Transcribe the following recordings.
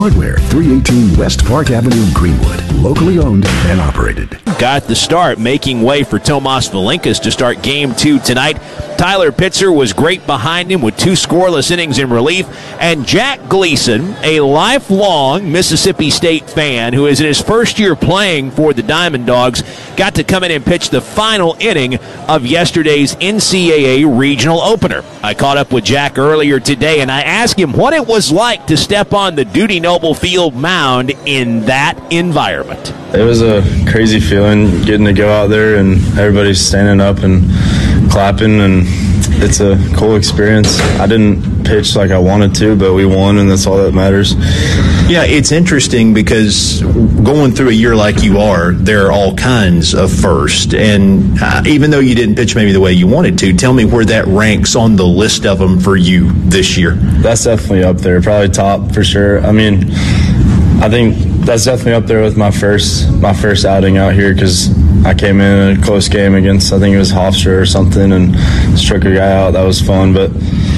Hardware, 318 West Park Avenue, Greenwood. Locally owned and operated. Got the start, making way for Tomas Valinkas to start Game 2 tonight. Tyler Pitzer was great behind him with 2 scoreless innings in relief. And Jack Gleason, a lifelong Mississippi State fan who is in his first year playing for the Diamond Dogs, got to come in and pitch the final inning of yesterday's NCAA regional opener. I caught up with Jack earlier today, and I asked him what it was like to step on the Dudy Noble Field mound in that environment. It was a crazy feeling getting to go out there and everybody's standing up and clapping, and it's a cool experience. I didn't pitch like I wanted to, but we won, and that's all that matters. Yeah, it's interesting because going through a year like you are, there are all kinds of firsts. And even though you didn't pitch maybe the way you wanted to, tell me where that ranks on the list of them for you this year. That's definitely up there, probably top for sure. I mean, I think that's definitely up there with my first outing out here, because I came in a close game against, I think it was Hofstra or something, and struck a guy out. That was fun, but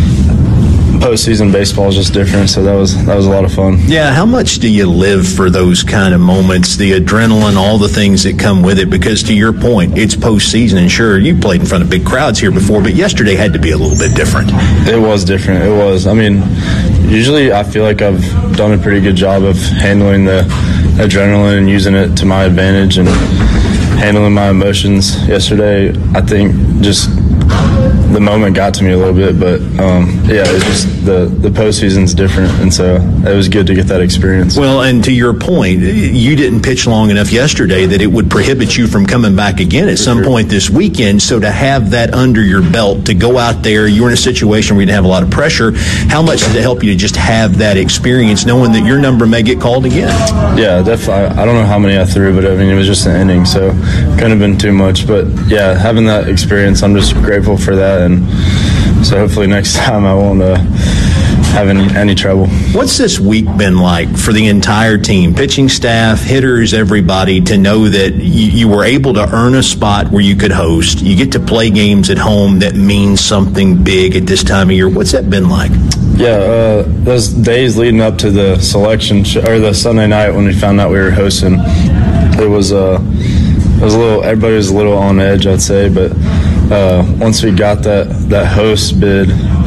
postseason baseball is just different, so that was a lot of fun. Yeah, how much do you live for those kind of moments, the adrenaline, all the things that come with it? Because to your point, it's postseason, and sure, you played in front of big crowds here before, but yesterday had to be a little bit different. It was different. It was. I mean, usually I feel like I've done a pretty good job of handling the adrenaline and using it to my advantage and handling my emotions. Yesterday, I think just the moment got to me a little bit, but yeah, it's just the postseason's different, and so it was good to get that experience. Well, and to your point, you didn't pitch long enough yesterday that it would prohibit you from coming back again at some point this weekend. So to have that under your belt, to go out there, you were in a situation where you didn't have a lot of pressure. How much did it help you to just have that experience, knowing that your number may get called again? Yeah, definitely. I don't know how many I threw, but I mean, it was just an inning, so couldn't have been too much. But yeah, having that experience, I'm just grateful for that. And so hopefully next time I won't have any trouble. What's this week been like for the entire team, pitching staff, hitters, everybody, to know that you were able to earn a spot where you could host? You get to play games at home that mean something big at this time of year. What's that been like? Yeah, those days leading up to the selection or the Sunday night when we found out we were hosting, it was a little. Everybody was a little on edge, I'd say, but once we got that host bid,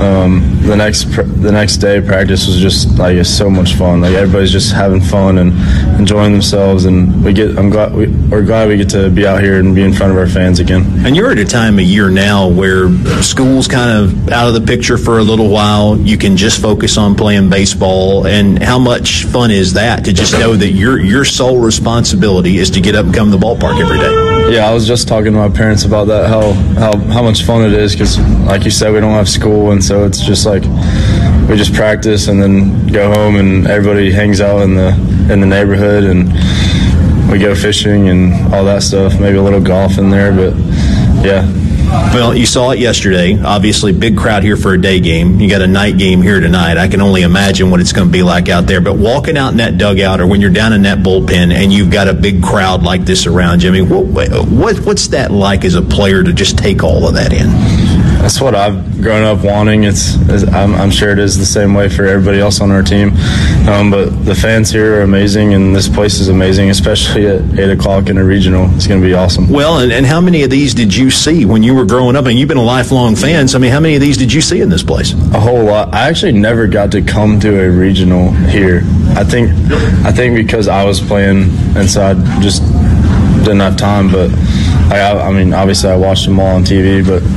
the next day practice was just like, it's so much fun. Like, everybody's just having fun and enjoying themselves, and we're glad we get to be out here and be in front of our fans again. And you're at a time of year now where school's kind of out of the picture for a little while. You can just focus on playing baseball, and how much fun is that to just know that your sole responsibility is to get up and come to the ballpark every day? Yeah, I was just talking to my parents about that, how much fun it is, because like you said, we don't have school, and so it's just like we just practice and then go home, and everybody hangs out in the neighborhood, and we go fishing and all that stuff, maybe a little golf in there, but yeah. Well, you saw it yesterday. Obviously, big crowd here for a day game. You got a night game here tonight. I can only imagine what it's going to be like out there. But walking out in that dugout, or when you're down in that bullpen and you've got a big crowd like this around you, I mean, what's that like as a player to just take all of that in? That's what I've grown up wanting. I'm sure it is the same way for everybody else on our team. But the fans here are amazing, and this place is amazing, especially at 8 o'clock in a regional. It's going to be awesome. Well, and how many of these did you see when you were growing up? And you've been a lifelong fan, so I mean, how many of these did you see in this place? A whole lot. I actually never got to come to a regional here. I think because I was playing, and so I just didn't have time. But I mean, obviously I watched them all on TV, but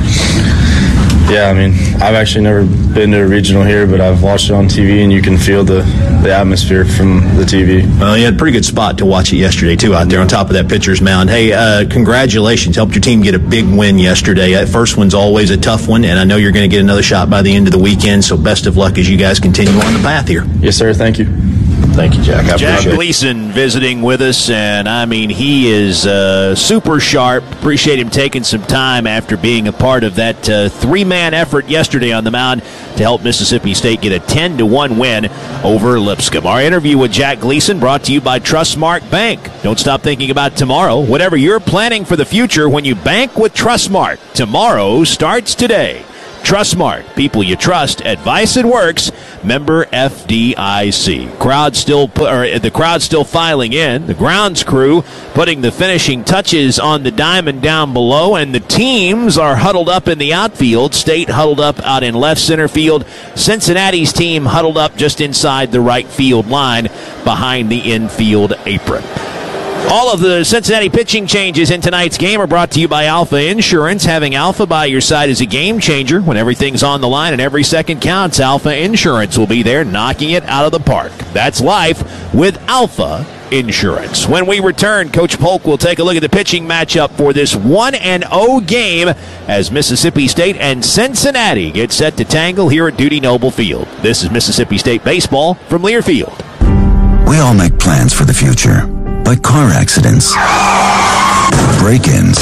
yeah, I mean, I've actually never been to a regional here, but I've watched it on TV, and you can feel the atmosphere from the TV. Well, you had a pretty good spot to watch it yesterday, too, out there on top of that pitcher's mound. Hey, congratulations. Helped your team get a big win yesterday. That first one's always a tough one, and I know you're going to get another shot by the end of the weekend, so best of luck as you guys continue on the path here. Yes, sir. Thank you. Thank you, Jack. Jack Gleason visiting with us, and I mean, he is super sharp. Appreciate him taking some time after being a part of that three-man effort yesterday on the mound to help Mississippi State get a 10-1 win over Lipscomb. Our interview with Jack Gleason brought to you by Trustmark Bank. Don't stop thinking about tomorrow. Whatever you're planning for the future, when you bank with Trustmark, tomorrow starts today. Trustmark, people you trust. Advice that works. Member FDIC. The crowd still filing in. The grounds crew putting the finishing touches on the diamond down below, and the teams are huddled up in the outfield. State huddled up out in left center field. Cincinnati's team huddled up just inside the right field line behind the infield apron. All of the Cincinnati pitching changes in tonight's game are brought to you by Alpha Insurance. Having Alpha by your side is a game changer. When everything's on the line and every second counts, Alpha Insurance will be there knocking it out of the park. That's life with Alpha Insurance. When we return, Coach Polk will take a look at the pitching matchup for this 1-0 game as Mississippi State and Cincinnati get set to tangle here at Dudy Noble Field. This is Mississippi State baseball from Learfield. We all make plans for the future, like car accidents, break-ins,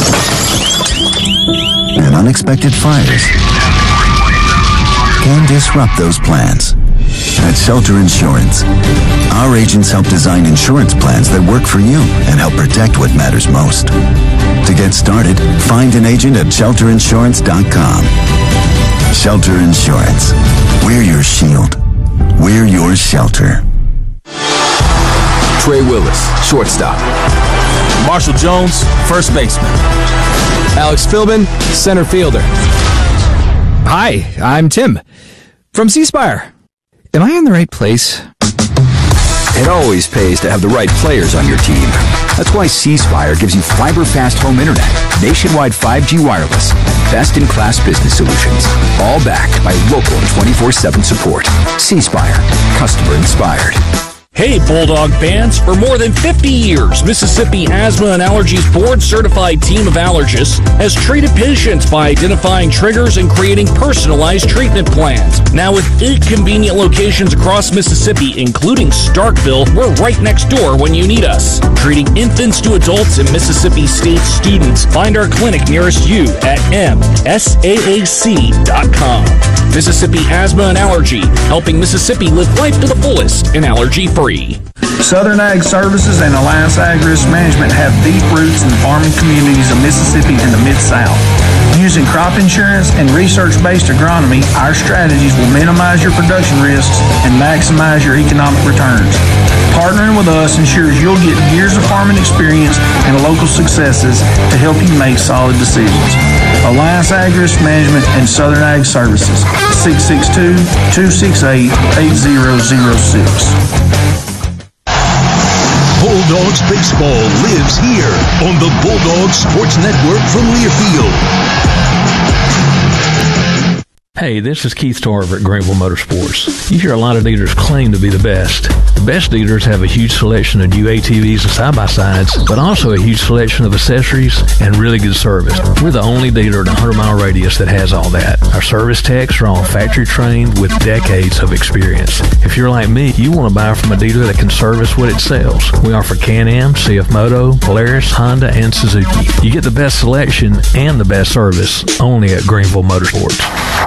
and unexpected fires can disrupt those plans. At Shelter Insurance, our agents help design insurance plans that work for you and help protect what matters most. To get started, find an agent at shelterinsurance.com. Shelter Insurance. We're your shield. We're your shelter. Trey Willis, shortstop. Marshall Jones, first baseman. Alex Philbin, center fielder. Hi, I'm Tim from C-Spire. Am I in the right place? It always pays to have the right players on your team. That's why C-Spire gives you fiber-fast home internet, nationwide 5G wireless, best-in-class business solutions, all backed by local 24/7 support. C-Spire, customer-inspired. Hey, Bulldog fans, for more than 50 years, Mississippi Asthma and Allergies board-certified team of allergists has treated patients by identifying triggers and creating personalized treatment plans. Now with 8 convenient locations across Mississippi, including Starkville, we're right next door when you need us. Treating infants to adults and Mississippi State students, find our clinic nearest you at msaac.com. Mississippi Asthma and Allergy, helping Mississippi live life to the fullest and allergy-free. Southern Ag Services and Alliance Ag Risk Management have deep roots in the farming communities of Mississippi and the Mid-South. Using crop insurance and research-based agronomy, our strategies will minimize your production risks and maximize your economic returns. Partnering with us ensures you'll get years of farming experience and local successes to help you make solid decisions. Alliance Ag Risk Management and Southern Ag Services, 662-268-8006. Bulldogs baseball lives here on the Bulldogs Sports Network from Learfield. Hey, this is Keith Tarver at Greenville Motorsports. You hear a lot of dealers claim to be the best. The best dealers have a huge selection of new ATVs and side-by-sides, but also a huge selection of accessories and really good service. We're the only dealer in a 100-mile radius that has all that. Our service techs are all factory trained with decades of experience. If you're like me, you want to buy from a dealer that can service what it sells. We offer Can-Am, CF Moto, Polaris, Honda, and Suzuki. You get the best selection and the best service only at Greenville Motorsports.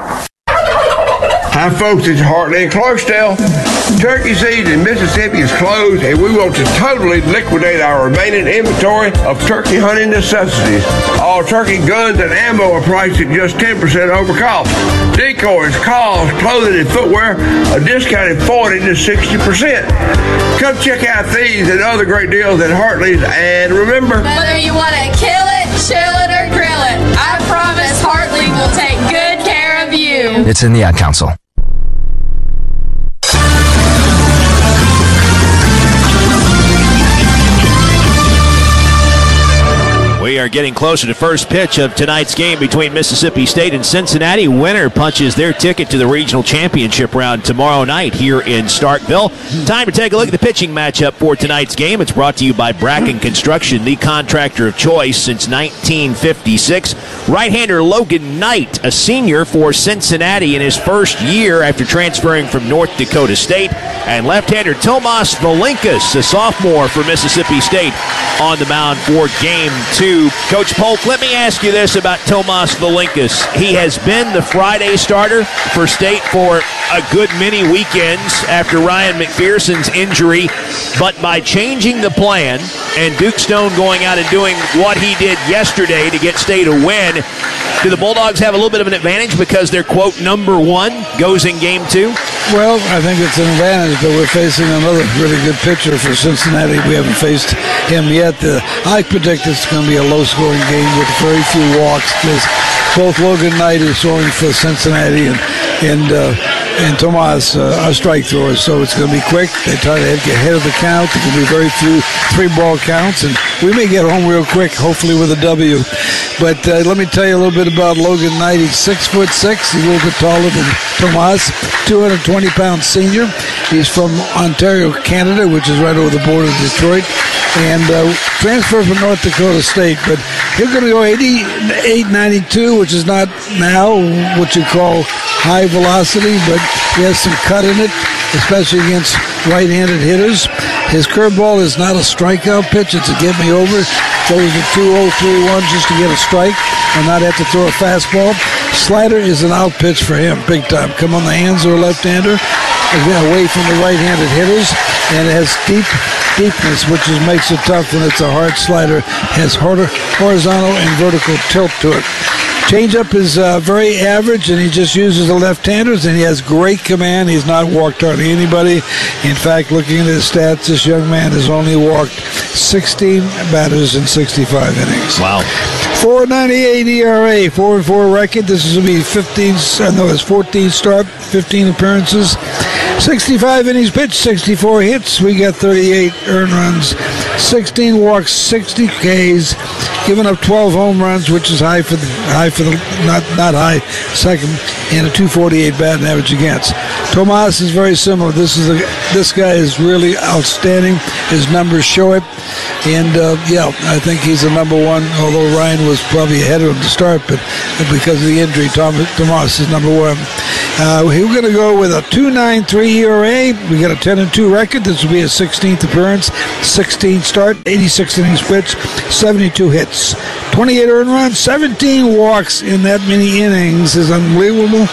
Hi folks, it's Hartley and Clarksdale. Turkey season in Mississippi is closed and we want to totally liquidate our remaining inventory of turkey hunting necessities. All turkey guns and ammo are priced at just 10% over cost. Decoys, calls, clothing, and footwear are discounted 40 to 60%. Come check out these and other great deals at Hartley's, and remember, whether you want to kill it, chill it, or grill it, I promise Hartley will take good care of you. It's in the Ad Council. We are getting closer to first pitch of tonight's game between Mississippi State and Cincinnati. Winner punches their ticket to the regional championship round tomorrow night here in Starkville. Time to take a look at the pitching matchup for tonight's game. It's brought to you by Bracken Construction, the contractor of choice since 1956. Right-hander Logan Knight, a senior for Cincinnati in his first year after transferring from North Dakota State. And left-hander Tomas Valinkas, a sophomore for Mississippi State, on the mound for Game 2 Coach Polk, let me ask you this about Tomas Valinkas. He has been the Friday starter for State for a good many weekends after Ryan McPherson's injury, but by changing the plan and Duke Stone going out and doing what he did yesterday to get State a win, do the Bulldogs have a little bit of an advantage because their, quote, number one goes in game 2? Well, I think it's an advantage, but we're facing another really good pitcher for Cincinnati. We haven't faced him yet. I predict it's going to be a low-scoring game with very few walks because both Logan Knight is throwing for Cincinnati and Tomas are strike throwers, so it's going to be quick. They try to get ahead of the count. There can be very few 3-ball counts, and we may get home real quick, hopefully with a W. But let me tell you a little bit about Logan Knight. He's 6'6". He's a little bit taller than Tomas, 220-pound senior. He's from Ontario, Canada, which is right over the border of Detroit, and transferred from North Dakota State. But he's going to go 88.92, which is not now what you call high velocity, but he has some cut in it, especially against right-handed hitters. His curveball is not a strikeout pitch. It's a get-me-over. Throws a 2-0-3-1 just to get a strike and not have to throw a fastball. Slider is an out pitch for him, big time. Come on the hands of a left-hander, away from the right-handed hitters, and it has deepness, which makes it tough when it's a hard slider. Has horizontal and vertical tilt to it. Changeup is very average, and he just uses the left-handers, and he has great command. He's not walked hardly anybody. In fact, looking at his stats, this young man has only walked 16 batters in 65 innings. Wow. 4.98 ERA, 4-4 record. This is going to be 14 start, 15 appearances. 65 innings pitched, 64 hits. We got 38 earned runs, 16 walks, 60 Ks, giving up 12 home runs, which is high for the not high second, and a 248 batting average against. Tomas is very similar. This guy is really outstanding. His numbers show it, and I think he's the number one. Although Ryan was probably ahead of him to start, but because of the injury, Tomas is number one. We're going to go with a 2.93 ERA. We got a 10-2 record. This will be his 16th appearance, 16 start, 86 innings pitched, 72 hits, 28 earned runs, 17 walks in that many innings is unbelievable.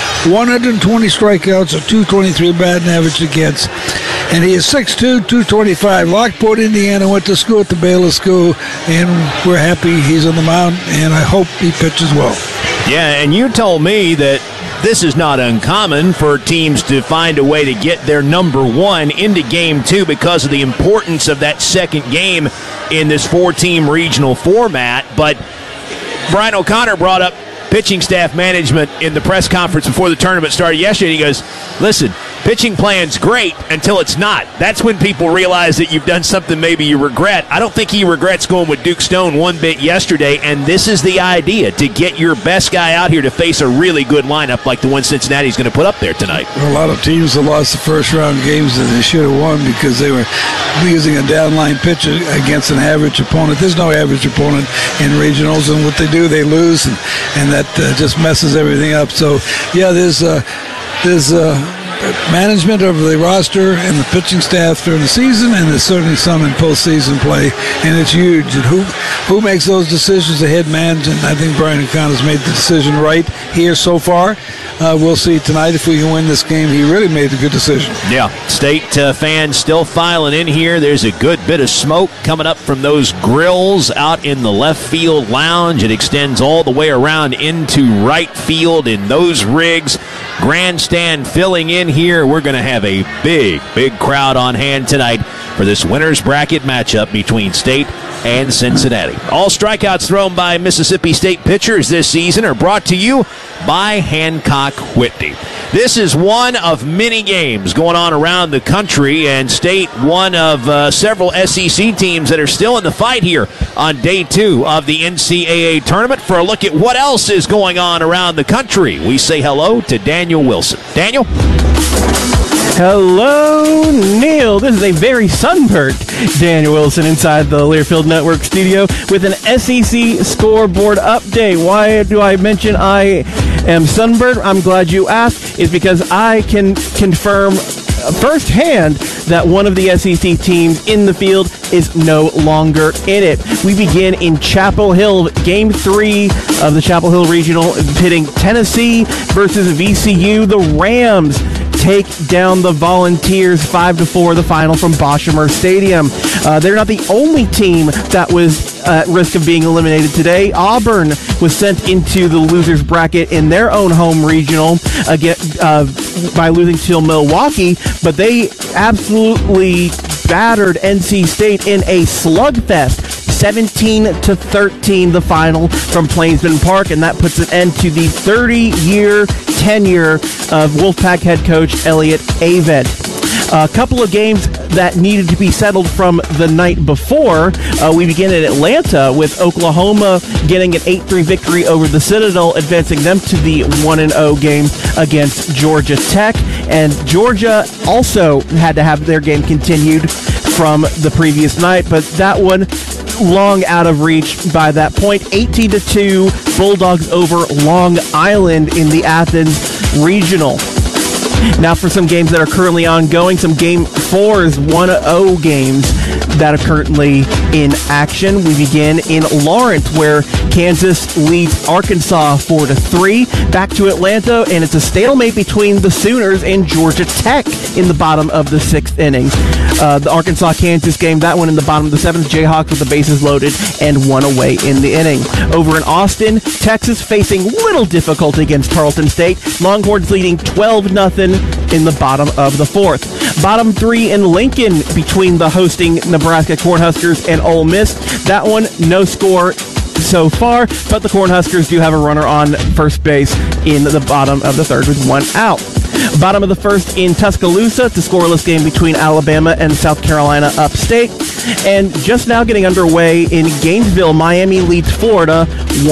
120 strikeouts, a 223 batting average against. And he is 6'2", 225. Lockport, Indiana, went to school at the Baylor School, and we're happy he's on the mound, and I hope he pitches well. Yeah, and you told me that this is not uncommon for teams to find a way to get their number one into game 2 because of the importance of that second game in this 4-team regional format. But Brian O'Connor brought up pitching staff management in the press conference before the tournament started yesterday. He goes, listen, pitching plan's great until it's not. That's when people realize that you've done something maybe you regret. I don't think he regrets going with Duke Stone one bit yesterday, and this is the idea, to get your best guy out here to face a really good lineup like the one Cincinnati's going to put up there tonight. A lot of teams have lost the first-round games that they should have won because they were using a downline pitcher against an average opponent. There's no average opponent in regionals, and what they do, they lose, and that just messes everything up. So, yeah, there's management of the roster and the pitching staff during the season, and there's certainly some in postseason play, and it's huge. And who makes those decisions? The head man, and I think Brian O'Connor's made the decision right here so far. We'll see tonight if we can win this game. He really made a good decision. Yeah, State fans still filing in here. There's a good bit of smoke coming up from those grills out in the left field lounge. It extends all the way around into right field in those rigs. Grandstand filling in here. We're going to have a big crowd on hand tonight for this winner's bracket matchup between State and Cincinnati. All strikeouts thrown by Mississippi State pitchers this season are brought to you by Hancock Whitney. This is one of many games going on around the country, and State, one of several SEC teams that are still in the fight here on day 2 of the NCAA tournament. For a look at what else is going on around the country, we say hello to Daniel Wilson. Daniel? Hello, Neil. This is a very sunburnt Daniel Wilson inside the Learfield Network studio with an SEC scoreboard update. Why do I mention I am sunburnt? I'm glad you asked. It's because I can confirm firsthand that one of the SEC teams in the field is no longer in it. We begin in Chapel Hill, Game 3 of the Chapel Hill Regional, pitting Tennessee versus VCU. The Rams take down the Volunteers 5-4, the final from Boshamer Stadium. They're not the only team that was at risk of being eliminated today. Auburn was sent into the losers bracket in their own home regional again, by losing to Milwaukee, but they absolutely battered NC State in a slugfest. 17-13, the final from Plainsman Park, and that puts an end to the 30-year tenure of Wolfpack head coach Elliott Avent. A couple of games that needed to be settled from the night before. We begin in Atlanta with Oklahoma getting an 8-3 victory over the Citadel, advancing them to the 1-0 game against Georgia Tech. And Georgia also had to have their game continued from the previous night, but that one long out of reach by that point. 18-2, Bulldogs over Long Island in the Athens Regional. Now for some games that are currently ongoing, some Game 4s, 1-0 games that are currently in action. We begin in Lawrence, where Kansas leads Arkansas 4-3. Back to Atlanta, and it's a stalemate between the Sooners and Georgia Tech in the bottom of the 6th inning. The Arkansas-Kansas game, that one in the bottom of the 7th. Jayhawks with the bases loaded and one away in the inning. Over in Austin, Texas facing little difficulty against Tarleton State. Longhorns leading 12-0 in the bottom of the 4th. Bottom 3 in Lincoln between the hosting Nebraska Cornhuskers and Ole Miss. That one, no score so far, but the Cornhuskers do have a runner on first base in the bottom of the 3rd with one out. Bottom of the 1st in Tuscaloosa, it's a scoreless game between Alabama and South Carolina upstate. And just now getting underway in Gainesville, Miami leads Florida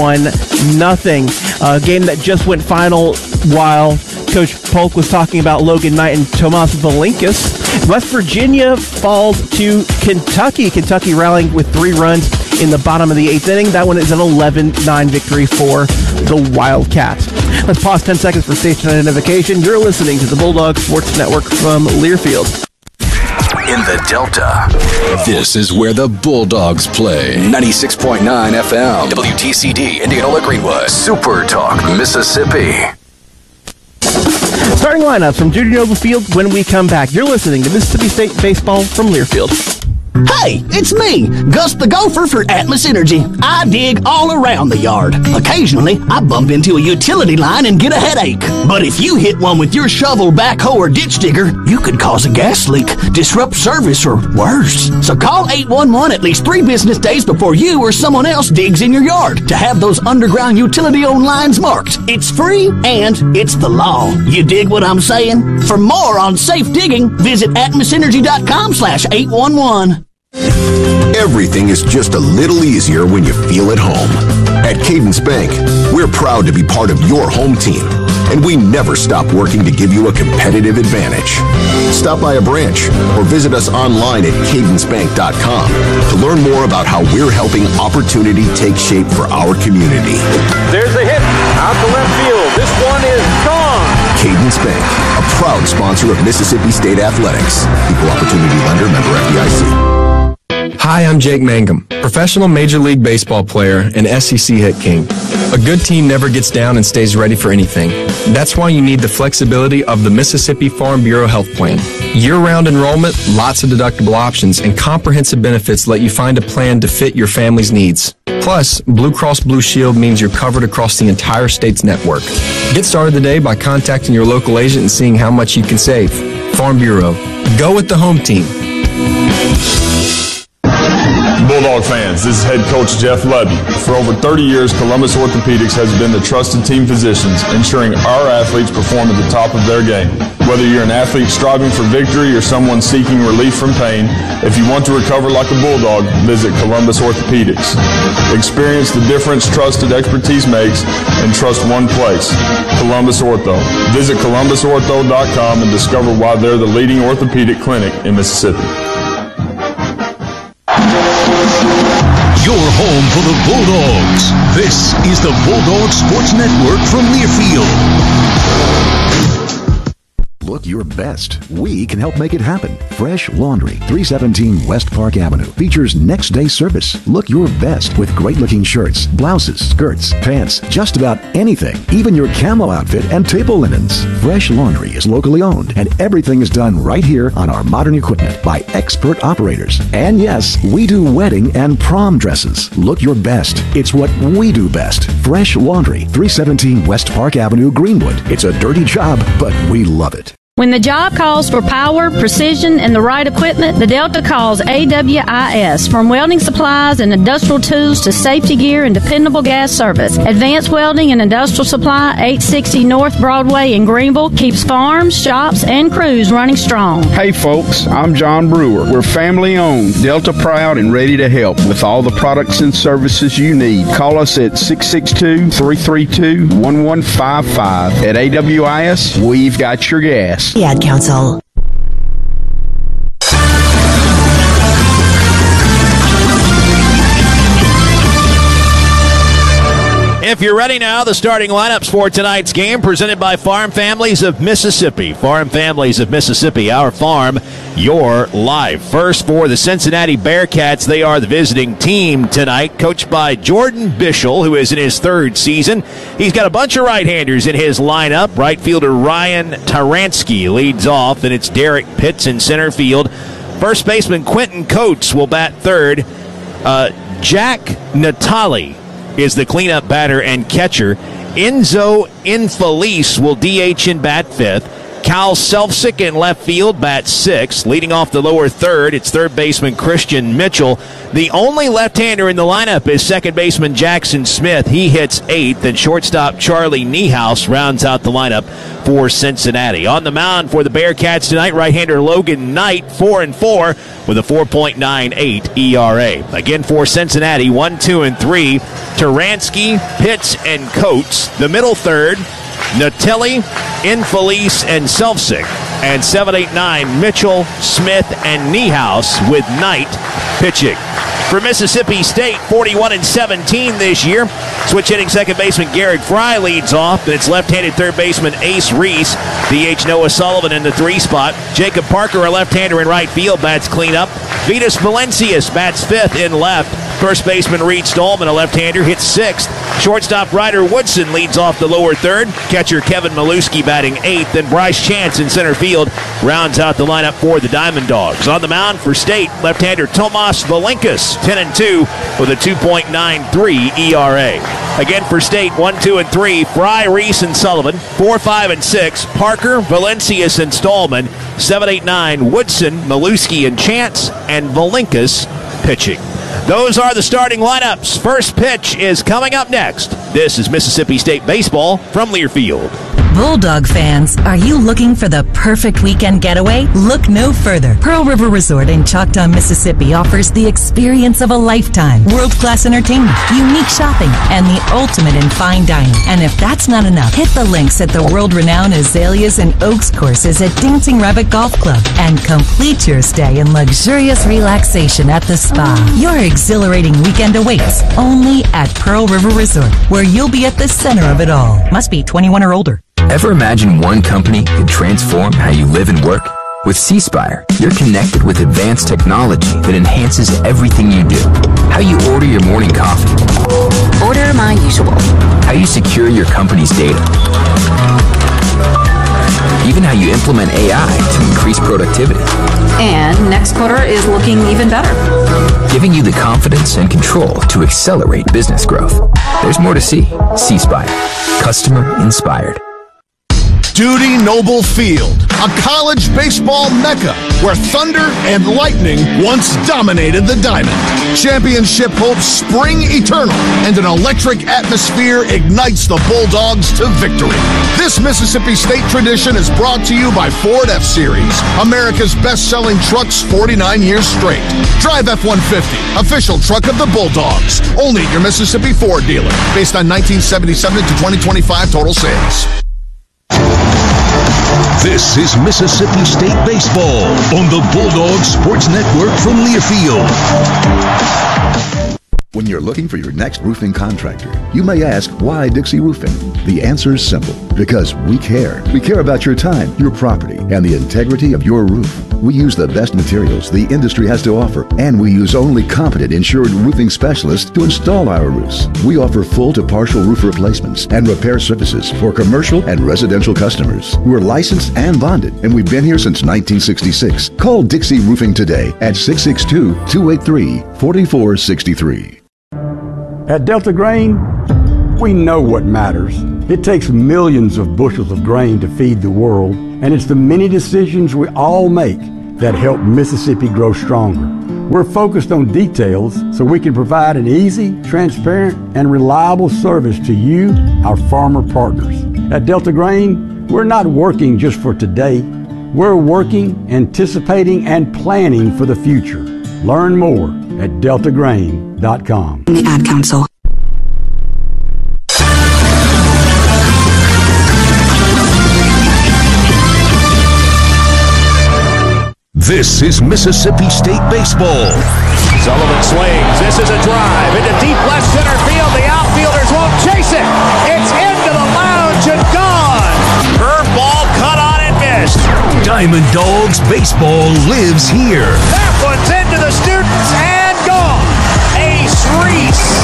1-0. A game that just went final while Coach Polk was talking about Logan Knight and Tomas Valinkas. West Virginia falls to Kentucky. Kentucky rallying with 3 runs in the bottom of the 8th inning. That one is an 11-9 victory for the Wildcats. Let's pause 10 seconds for station identification. You're listening to the Bulldog Sports Network from Learfield. In the Delta, This is where the Bulldogs play. 96.9 FM, WTCD, Indianola Greenwood, Super Talk, Mississippi. Starting lineups from Judy Noble Field when we come back. You're listening to Mississippi State Baseball from Learfield. Hey, it's me, Gus the Gopher for Atmos Energy. I dig all around the yard. Occasionally, I bump into a utility line and get a headache. But if you hit one with your shovel, backhoe, or ditch digger, you could cause a gas leak, disrupt service, or worse. So call 811 at least 3 business days before you or someone else digs in your yard to have those underground utility-owned lines marked. It's free and it's the law. You dig what I'm saying? For more on safe digging, visit atmosenergy.com/811. Everything is just a little easier when you feel at home. At Cadence Bank, we're proud to be part of your home team, and we never stop working to give you a competitive advantage. Stop by a branch or visit us online at cadencebank.com to learn more about how we're helping opportunity take shape for our community. There's a hit out to left field. This one is gone. Cadence Bank, a proud sponsor of Mississippi State Athletics. Equal Opportunity Lender, member FDIC. Hi, I'm Jake Mangum, professional Major League Baseball player and SEC hit king. A good team never gets down and stays ready for anything. That's why you need the flexibility of the Mississippi Farm Bureau Health Plan. Year-round enrollment, lots of deductible options, and comprehensive benefits let you find a plan to fit your family's needs. Plus, Blue Cross Blue Shield means you're covered across the entire state's network. Get started today by contacting your local agent and seeing how much you can save. Farm Bureau. Go with the home team. Bulldog fans, this is head coach Jeff Levy. For over 30 years, Columbus Orthopedics has been the trusted team physicians, ensuring our athletes perform at the top of their game. Whether you're an athlete striving for victory or someone seeking relief from pain, if you want to recover like a Bulldog, visit Columbus Orthopedics. Experience the difference trusted expertise makes and trust one place, Columbus Ortho. Visit columbusortho.com and discover why they're the leading orthopedic clinic in Mississippi. Your home for the Bulldogs. This is the Bulldog Sports Network from Learfield. look your best. We can help make it happen. Fresh Laundry, 317 West Park Avenue, features next-day service. Look your best with great-looking shirts, blouses, skirts, pants, just about anything, even your camo outfit and table linens. Fresh Laundry is locally owned, and everything is done right here on our modern equipment by expert operators. And yes, we do wedding and prom dresses. Look your best. It's what we do best. Fresh Laundry, 317 West Park Avenue, Greenwood. It's a dirty job, but we love it. When the job calls for power, precision, and the right equipment, the Delta calls AWIS. From welding supplies and industrial tools to safety gear and dependable gas service, Advanced Welding and Industrial Supply, 860 North Broadway in Greenville, keeps farms, shops, and crews running strong. Hey folks, I'm John Brewer. We're family owned, Delta proud, and ready to help with all the products and services you need. Call us at 662-332-1155. At AWIS, we've got your gas. The Ad Council. If you're ready now, the starting lineups for tonight's game presented by Farm Families of Mississippi. Farm Families of Mississippi, our farm, your life. First for the Cincinnati Bearcats, they are the visiting team tonight, coached by Jordan Bischel, who is in his third season. He's got a bunch of right-handers in his lineup. Right fielder Ryan Tyranski leads off, and it's Derek Pitts in center field. First baseman Quentin Coates will bat third. Jack Natali is the cleanup batter and catcher. Enzo Infelice will DH in bat fifth. Cal Selfsick in left field, bat sixth. Leading off the lower third, it's third baseman Christian Mitchell. The only left-hander in the lineup is second baseman Jackson Smith. He hits eighth, and shortstop Charlie Niehaus rounds out the lineup for Cincinnati. On the mound for the Bearcats tonight, right-hander Logan Knight, 4-4 with a 4.98 ERA. Again for Cincinnati, 1, 2, and 3. Tyranski, Pitts, and Coates. The middle third, Natili, Infelice, and Selfsick. And 7, 8, 9, Mitchell, Smith, and Niehaus with Knight pitching. For Mississippi State, 41-17 this year. Switch hitting second baseman Garrett Fry leads off, and it's left-handed third baseman Ace Reese. DH Noah Sullivan in the 3 spot. Jacob Parker, a left-hander in right field, bats cleanup. Vitas Valencius bats fifth in left. First baseman Reed Stallman, a left-hander, hits sixth. Shortstop Ryder Woodson leads off the lower third. Catcher Kevin Maluski batting eighth. And Bryce Chance in center field rounds out the lineup for the Diamond Dogs. On the mound for State, left-hander Tomas Valinkas, 10-2 with a 2.93 ERA. Again for State, 1, 2, and 3, Fry, Reese, and Sullivan. 4, 5, and 6, Parker, Valencius, and Stallman. 7, 8, 9, Woodson, Maluski, and Chance, and Valinkas pitching. Those are the starting lineups. First pitch is coming up next. This is Mississippi State Baseball from Learfield. Bulldog fans, are you looking for the perfect weekend getaway? Look no further. Pearl River Resort in Choctaw, Mississippi offers the experience of a lifetime. World-class entertainment, unique shopping, and the ultimate in fine dining. And if that's not enough, hit the links at the world-renowned Azaleas and Oaks courses at Dancing Rabbit Golf Club and complete your stay in luxurious relaxation at the spa. Your exhilarating weekend awaits only at Pearl River Resort, where you'll be at the center of it all. Must be 21 or older. Ever imagine one company could transform how you live and work? With C-Spire, you're connected with advanced technology that enhances everything you do. How you order your morning coffee. Order my usual. How you secure your company's data. Even how you implement AI to increase productivity. And next quarter is looking even better. Giving you the confidence and control to accelerate business growth. There's more to see. C-Spire. Customer inspired. Dudy Noble Field, a college baseball mecca where thunder and lightning once dominated the diamond. Championship hopes spring eternal, and an electric atmosphere ignites the Bulldogs to victory. This Mississippi State tradition is brought to you by Ford F-Series, America's best-selling trucks 49 years straight. Drive F-150, official truck of the Bulldogs, only at your Mississippi Ford dealer, based on 1977 to 2025 total sales. This is Mississippi State Baseball on the Bulldog Sports Network from Learfield. When you're looking for your next roofing contractor, you may ask, why Dixie Roofing? The answer is simple. Because we care. We care about your time, your property, and the integrity of your roof. We use the best materials the industry has to offer, and we use only competent, insured roofing specialists to install our roofs. We offer full to partial roof replacements and repair services for commercial and residential customers. We're licensed and bonded, and we've been here since 1966. Call Dixie Roofing today at 662-283-4463. At Delta Grain, we know what matters. It takes millions of bushels of grain to feed the world, and it's the many decisions we all make that help Mississippi grow stronger. We're focused on details so we can provide an easy, transparent, and reliable service to you, our farmer partners. At Delta Grain, we're not working just for today. We're working, anticipating, and planning for the future. Learn more at deltagrain.com. The Ad Council. This is Mississippi State baseball. Sullivan swings. This is a drive into deep left center field. The outfielders won't chase it. It's into the lounge and gone. Curveball cut on and missed. Diamond Dogs baseball lives here. That one's into the students and gone. Ace Reese.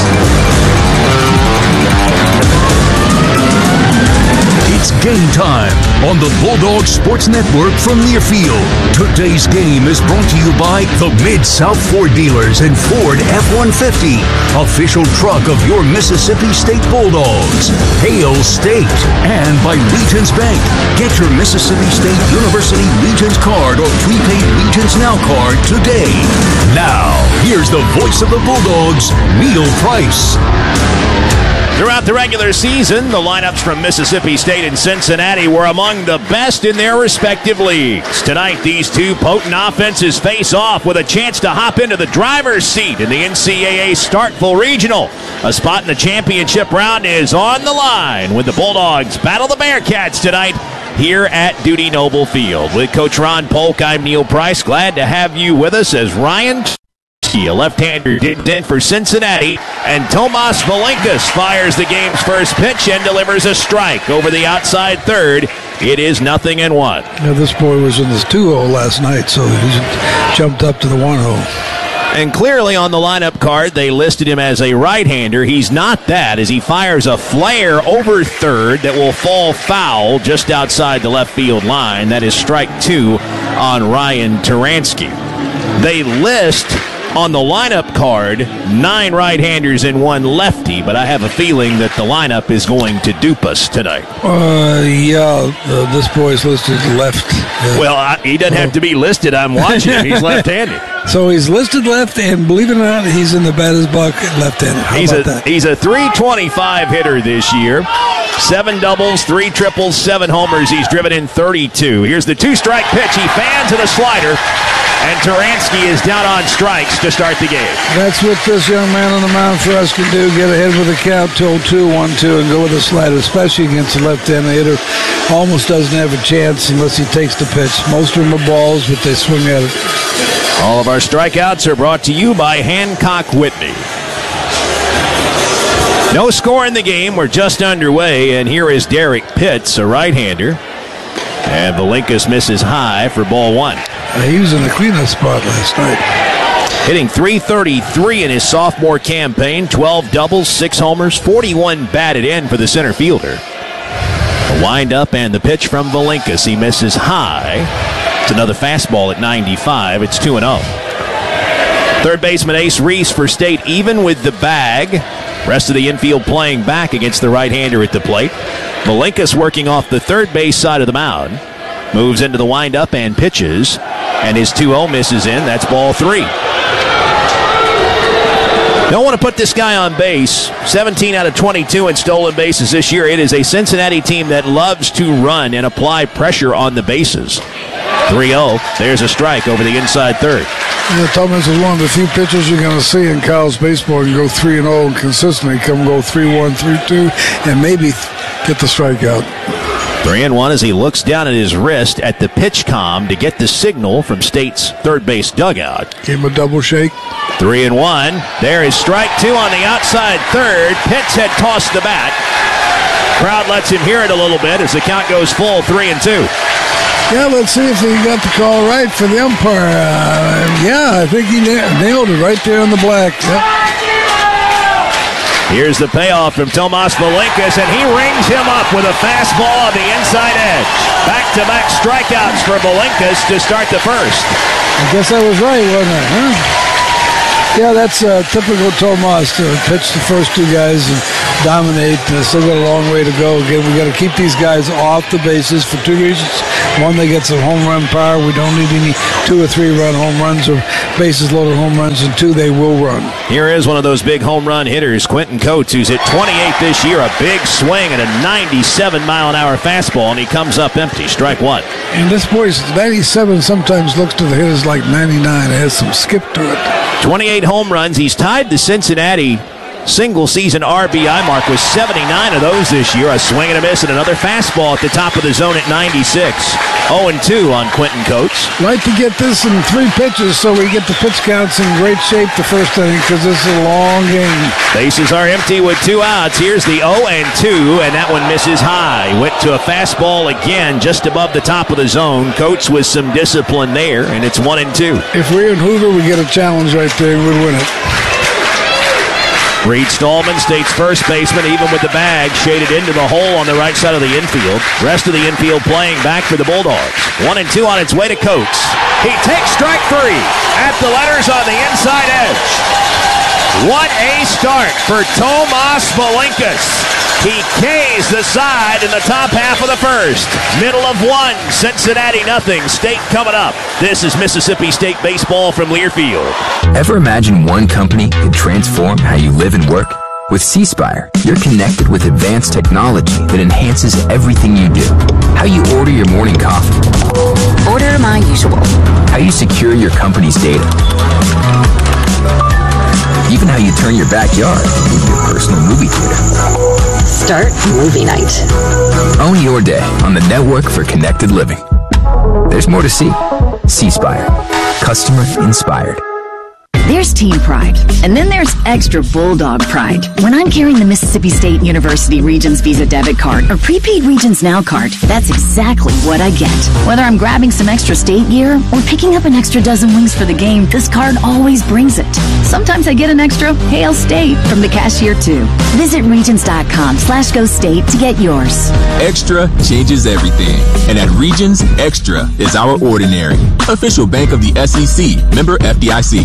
It's game time on the Bulldog Sports Network from Learfield. Today's game is brought to you by the Mid-South Ford dealers and Ford F-150, official truck of your Mississippi State Bulldogs. Hail State, and by Regions Bank. Get your Mississippi State University Regions card or prepaid Regions Now card today. Now, here's the voice of the Bulldogs, Neil Price. Throughout the regular season, the lineups from Mississippi State and Cincinnati were among the best in their respective leagues. Tonight, these two potent offenses face off with a chance to hop into the driver's seat in the NCAA Starkville Regional. A spot in the championship round is on the line when the Bulldogs battle the Bearcats tonight here at Dudy Noble Field. With Coach Ron Polk, I'm Neil Price. Glad to have you with us as Ryan, a left-hander, did in for Cincinnati, and Tomas Valinkas fires the game's first pitch and delivers a strike over the outside third. It is 0-1. Yeah, this boy was in this 2-0 last night, so he jumped up to the 1-0. And clearly on the lineup card, they listed him as a right-hander. He's not that, as he fires a flare over third that will fall foul just outside the left field line. That is strike 2 on Ryan Turansky. They list on the lineup card 9 right-handers and 1 lefty, but I have a feeling that the lineup is going to dupe us tonight. This boy's listed left. Well, he doesn't have to be listed. I'm watching him. He's left-handed. So he's listed left, and believe it or not, he's in the batter's box left-handed. How about that? He's a .325 hitter this year. 7 doubles, 3 triples, 7 homers. He's driven in 32. Here's the 2-strike pitch. He fans to the slider. And Turansky is down on strikes to start the game. That's what this young man on the mound for us can do. Get ahead with a count till 2-1-2 and go with a slider, especially against a left-handed hitter. Almost doesn't have a chance unless he takes the pitch. Most of them are balls, but they swing at it. All of our strikeouts are brought to you by Hancock Whitney. No score in the game. We're just underway, and here is Derek Pitts, a right-hander. And Valinkas misses high for ball 1. He was in the cleanup spot last night. Hitting .333 in his sophomore campaign, 12 doubles, 6 homers, 41 batted in for the center fielder. The wind-up and the pitch from Valinkas. He misses high. It's another fastball at 95. It's 2-0. Third baseman Ace Reese for State even with the bag. Rest of the infield playing back against the right-hander at the plate. Valinkas working off the third base side of the mound. Moves into the windup and pitches. And his 2-0 misses in. That's ball 3. Don't want to put this guy on base. 17 out of 22 in stolen bases this year. It is a Cincinnati team that loves to run and apply pressure on the bases. 3-0. There's a strike over the inside third. Thomas is one of the few pitchers you're going to see in college baseball and go 3-0 and consistently go 3-1, 3-2, and maybe get the strikeout. 3-1 as he looks down at his wrist at the pitch comm to get the signal from State's third base dugout. Gave him a double shake. 3-1. There is strike 2 on the outside third. Pitts had tossed the bat. Crowd lets him hear it a little bit as the count goes full, 3-2. Yeah, let's see if he got the call right for the umpire. I think he nailed it right there on the black. Yep. Here's the payoff from Tomas Valinkas, and he rings him up with a fastball on the inside edge. Back-to-back strikeouts for Valinkas to start the first. I guess I was right, wasn't I? Huh? Yeah, that's typical Tomas to pitch the first two guys and dominate. Still got a long way to go. Again, we got to keep these guys off the bases for two reasons. One, they get some home run power. We don't need any 2 or 3 run home runs or bases loaded home runs. And 2, they will run. Here is one of those big home run hitters, Quentin Coates, who's hit 28 this year. A big swing and a 97-mile-an-hour fastball, and he comes up empty. Strike 1. And this boy's 97 sometimes looks to the hitters like 99. It has some skip to it. 28 home runs. He's tied the Cincinnati single-season RBI mark with 79 of those this year. A swing and a miss and another fastball at the top of the zone at 96. 0-2 on Quentin Coates. Like to get this in 3 pitches so we get the pitch counts in great shape the first inning because this is a long game. Bases are empty with 2 outs. Here's the 0-2, and that one misses high. Went to a fastball again just above the top of the zone. Coates with some discipline there, and it's 1-2. If we're in Hoover, we get a challenge right there and we'd win it. Reed Stallman, State's first baseman, even with the bag shaded into the hole on the right side of the infield. Rest of the infield playing back for the Bulldogs. 1-2 on its way to Coates. He takes strike 3 at the letters on the inside edge. What a start for Tomas Valinkas. He K's the side in the top half of the first. Middle of 1, Cincinnati nothing. State coming up. This is Mississippi State baseball from Learfield. Ever imagine one company could transform how you live and work? With C-Spire, you're connected with advanced technology that enhances everything you do. How you order your morning coffee. Order my usual. How you secure your company's data. Even how you turn your backyard into your personal movie theater. Start movie night. Own your day on the network for connected living. There's more to see. C-Spire. Customer inspired. There's team pride, and then there's extra Bulldog pride. When I'm carrying the Mississippi State University Regions Visa debit card or prepaid Regions Now card, that's exactly what I get. Whether I'm grabbing some extra state gear or picking up an extra dozen wings for the game, this card always brings it. Sometimes I get an extra Hail State from the cashier too. Visit Regions.com/Go State to get yours. Extra changes everything. And at Regions, Extra is our ordinary. Official bank of the SEC. Member FDIC.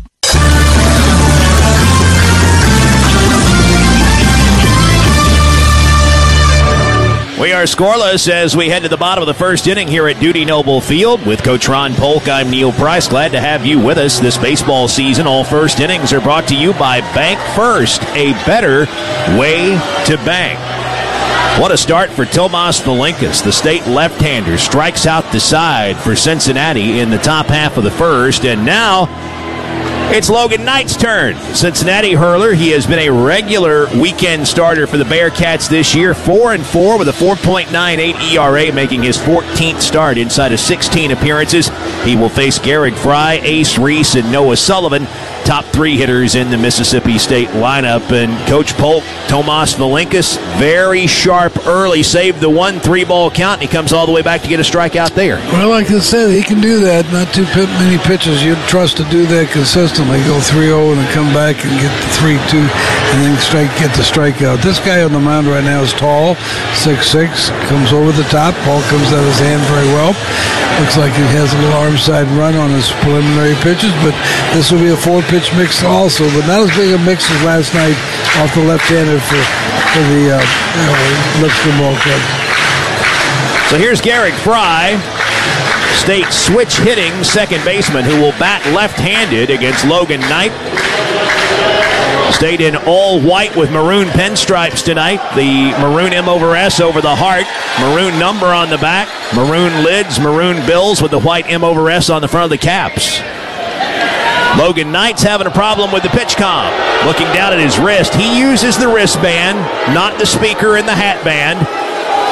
We are scoreless as we head to the bottom of the first inning here at Dudy Noble Field. With Coach Ron Polk, I'm Neil Price. Glad to have you with us this baseball season. All first innings are brought to you by Bank First, a better way to bank. What a start for Tomas Valinkas. The state left-hander strikes out the side for Cincinnati in the top half of the first, and now it's Logan Knight's turn. Cincinnati hurler. He has been a regular weekend starter for the Bearcats this year. 4-4 with a 4.98 ERA, making his 14th start inside of 16 appearances. He will face Garrick Fry, Ace Reese, and Noah Sullivan, top 3 hitters in the Mississippi State lineup. And Coach Polk, Tomas Valinkas, very sharp early, saved the 1-3 ball count, and he comes all the way back to get a strikeout there. Well, like I said, he can do that. Not too many pitchers you'd trust to do that consistently. Go 3-0 and then come back and get the 3-2 and then get the strikeout. This guy on the mound right now is tall, 6'6", comes over the top. Ball comes out of his hand very well. Looks like he has a little arm side run on his preliminary pitches, but this will be a 4-pitch mix also, but not as big a mix as last night off the left-hander for the Lipscomb Ball Club. So here's Garrick Fry, State switch hitting second baseman, who will bat left-handed against Logan Knight. State in all white with maroon pinstripes tonight. The maroon M over S over the heart, maroon number on the back, maroon lids, maroon bills with the white M over S on the front of the caps. Logan Knight's having a problem with the pitch comm. Looking down at his wrist, he uses the wristband, not the speaker in the hat band.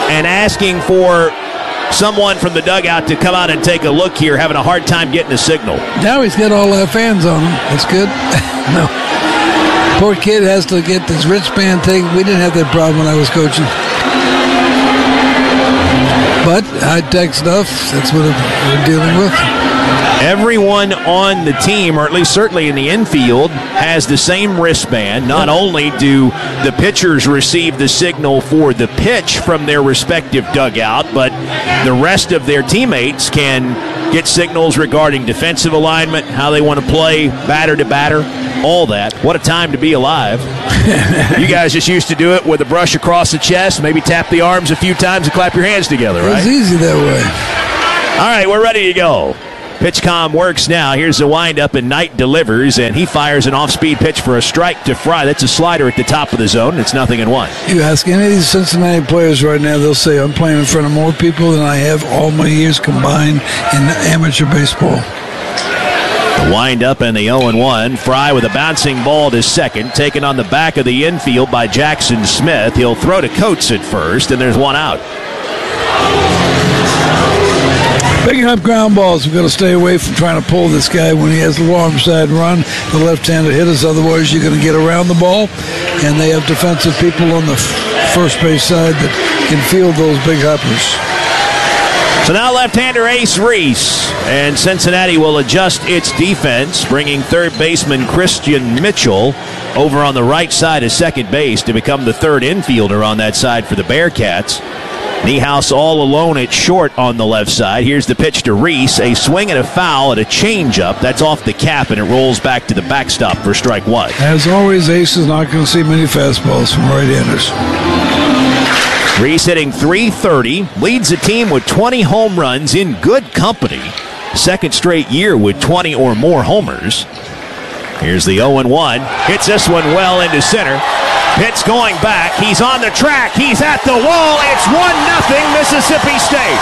and asking for someone from the dugout to come out and take a look here, having a hard time getting a signal. Now he's got all our fans on him. That's good. No. Poor kid has to get this wristband thing. We didn't have that problem when I was coaching. But high-tech stuff, that's what we're dealing with. Everyone on the team, or at least certainly in the infield, has the same wristband. Not only do the pitchers receive the signal for the pitch from their respective dugout, but the rest of their teammates can get signals regarding defensive alignment, how they want to play, batter to batter, all that. What a time to be alive. You guys just used to do it with a brush across the chest, maybe tap the arms a few times and clap your hands together, right? It's easy that way. All right, we're ready to go. PitchCom works now. Here's the windup, and Knight delivers, and he fires an off-speed pitch for a strike to Fry. That's a slider at the top of the zone. It's 0-1. You ask any of these Cincinnati players right now, they'll say, I'm playing in front of more people than I have all my years combined in amateur baseball. The windup and the 0-1. Fry with a bouncing ball to second, taken on the back of the infield by Jackson Smith. He'll throw to Coates at first, and there's one out. Picking up ground balls, we've got to stay away from trying to pull this guy when he has the arm side run, the left-handed hitters. Otherwise, you're going to get around the ball, and they have defensive people on the first base side that can field those big hoppers. So now left-hander Ace Reese, and Cincinnati will adjust its defense, bringing third baseman Christian Mitchell over on the right side of second base to become the third infielder on that side for the Bearcats. Niehaus all alone at short on the left side. Here's the pitch to Reese. A swing and a foul and a changeup. That's off the cap, and it rolls back to the backstop for strike one. As always, Ace is not going to see many fastballs from right-handers. Reese hitting .330, leads the team with 20 home runs in good company. Second straight year with 20 or more homers. Here's the 0-1. Hits this one well into center. Pitch going back. He's on the track. He's at the wall. It's 1-0 Mississippi State.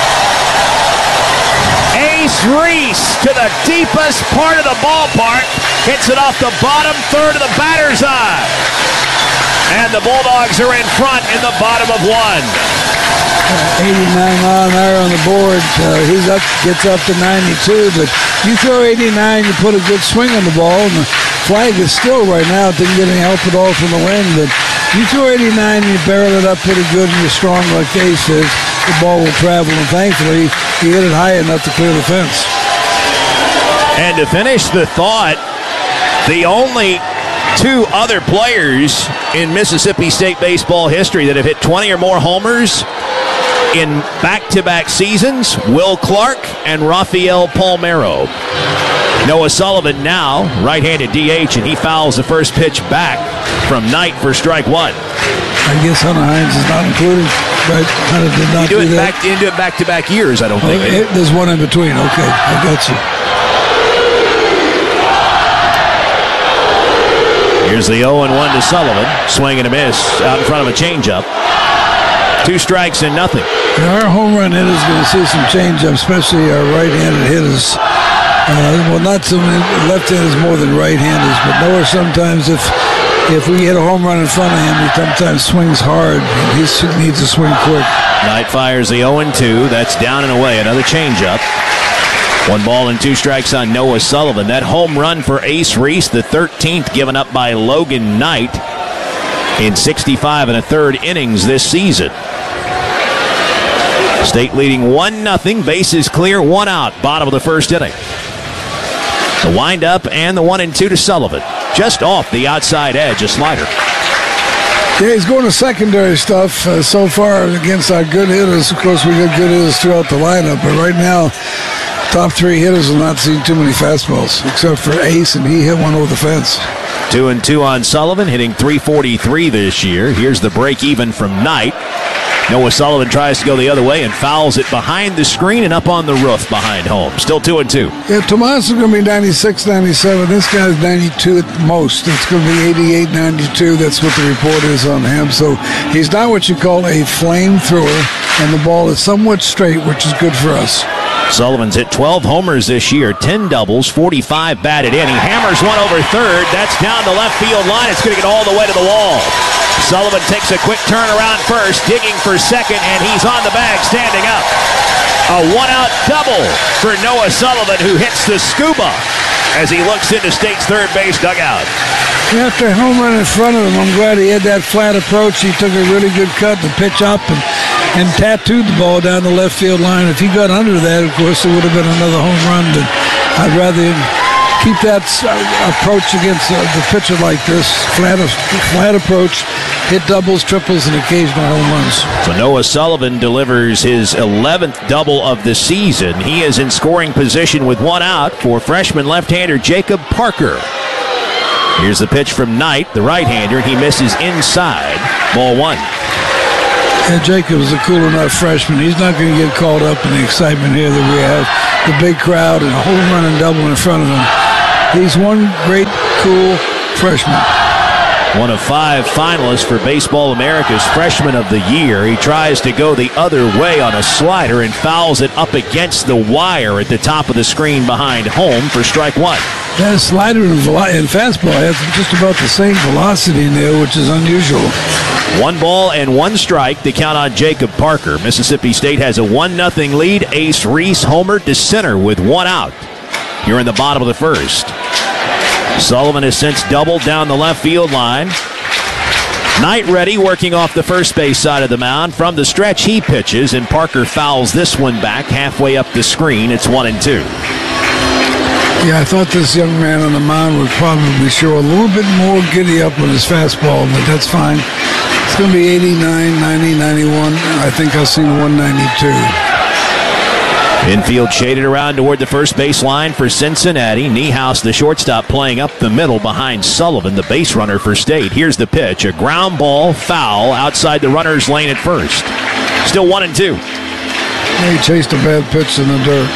Ace Reese to the deepest part of the ballpark. Hits it off the bottom third of the batter's eye. And the Bulldogs are in front in the bottom of one. 89-mile-an-hour on the board. He's up, gets up to 92, but you throw 89, you put a good swing on the ball, and the flag is still right now. It didn't get any help at all from the wind, but you throw 89 and you barrel it up pretty good and you're strong like Ace is, the ball will travel, and thankfully he hit it high enough to clear the fence. And to finish the thought, the only two other players in Mississippi State baseball history that have hit 20 or more homers in back-to-back seasons, Will Clark and Rafael Palmeiro. Noah Sullivan now, right-handed DH, and he fouls the first pitch back from Knight for strike one. I guess Hunter Hines is not included, right? Hunter did not do that. You do it back-to-back years, I don't think. There's one in between. Okay, I got you. Here's the 0-1 to Sullivan. Swing and a miss out in front of a changeup. 2 strikes and nothing. Our home run hitters are going to see some changeup, especially our right-handed hitters. Well, not so many left-handers more than right-handers, but Noah sometimes, if we hit a home run in front of him, he sometimes swings hard. He needs to swing quick. Knight fires the 0-2. That's down and away. Another changeup. 1 ball and 2 strikes on Noah Sullivan. That home run for Ace Reese, the 13th given up by Logan Knight in 65 1/3 innings this season. State leading 1-0. Bases clear, 1 out. Bottom of the first inning. The windup and the 1-2 to Sullivan. Just off the outside edge, a slider. Yeah, he's going to secondary stuff so far against our good hitters. Of course, we got good hitters throughout the lineup, but right now, top 3 hitters will not see too many fastballs, except for Ace, and he hit one over the fence. 2-2 on Sullivan, hitting .343 this year. Here's the break even from Knight. Noah Sullivan tries to go the other way and fouls it behind the screen and up on the roof behind home. Still 2-2. Yeah, Tomas is going to be 96, 97. This guy's 92 at most. It's going to be 88, 92. That's what the report is on him. So he's not what you call a flamethrower, and the ball is somewhat straight, which is good for us. Sullivan's hit 12 homers this year, 10 doubles, 45 batted in. He hammers one over third. That's down the left field line. It's going to get all the way to the wall. Sullivan takes a quick turn around first, digging for second, and he's on the bag, standing up. A one-out double for Noah Sullivan, who hits the scuba as he looks into State's third base dugout. After a home run in front of him, I'm glad he had that flat approach. He took a really good cut to pitch up and tattooed the ball down the left field line. If he got under that, of course, it would have been another home run. But I'd rather keep that approach against the pitcher like this, flat approach, hit doubles, triples, and occasional home runs. So Noah Sullivan delivers his 11th double of the season. He is in scoring position with one out for freshman left-hander Jacob Parker. Here's the pitch from Knight, the right-hander. He misses inside. Ball one. Yeah, Jacob is a cool enough freshman. He's not going to get caught up in the excitement here that we have. The big crowd and a home run and double in front of him. He's one great, cool freshman. One of 5 finalists for Baseball America's Freshman of the Year. He tries to go the other way on a slider and fouls it up against the wire at the top of the screen behind home for strike one. That slider and fastball has just about the same velocity in there, which is unusual. 1 ball and 1 strike to count on Jacob Parker. Mississippi State has a 1-0 lead. Ace Reese homered to center with 1 out. Here in the bottom of the first. Sullivan has since doubled down the left field line. Knight ready, working off the first base side of the mound. From the stretch, he pitches, and Parker fouls this one back halfway up the screen. It's 1-2. Yeah, I thought this young man on the mound would probably show a little bit more giddy up on his fastball, but that's fine. It's going to be 89, 90, 91. I think I've seen 192. Infield shaded around toward the first base line for Cincinnati. Niehaus, the shortstop, playing up the middle behind Sullivan, the base runner for State. Here's the pitch. A ground ball foul outside the runner's lane at first. Still 1-2. He chased a bad pitch in the dirt.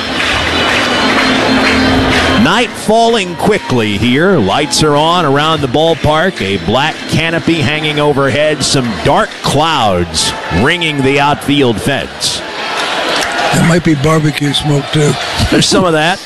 Night falling quickly here. Lights are on around the ballpark. A black canopy hanging overhead. Some dark clouds ringing the outfield fence. That might be barbecue smoke, too. There's some of that.